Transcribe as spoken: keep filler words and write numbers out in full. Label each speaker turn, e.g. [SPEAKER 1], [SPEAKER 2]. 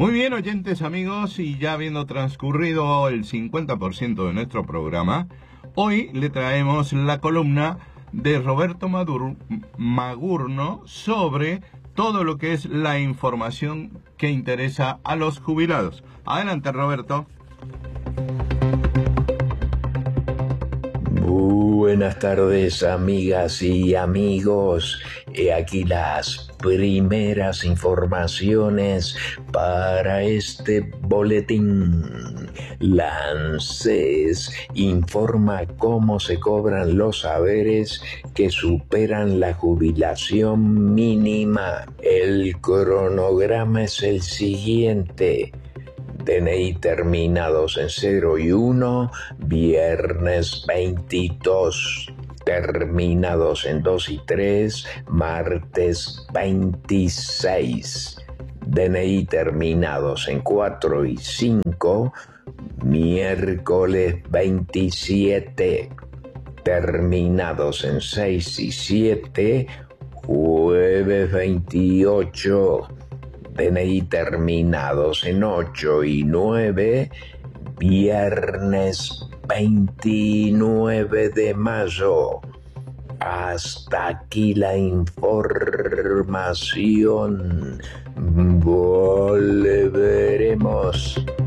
[SPEAKER 1] Muy bien, oyentes, amigos, y ya habiendo transcurrido el cincuenta por ciento de nuestro programa, hoy le traemos la columna de Roberto Madur, Magurno sobre todo lo que es la información que interesa a los jubilados. Adelante, Roberto.
[SPEAKER 2] Buenas tardes, amigas y amigos. He aquí las primeras informaciones para este boletín. La ANSES informa cómo se cobran los saberes que superan la jubilación mínima. El cronograma es el siguiente: D N I terminados en cero y uno, viernes veintidós, terminados en dos y tres, martes veintiséis, D N I terminados en cuatro y cinco, miércoles veintisiete, terminados en seis y siete, jueves veintiocho, D N I terminados en ocho y nueve, viernes veintinueve de mayo. Hasta aquí la información. Volveremos.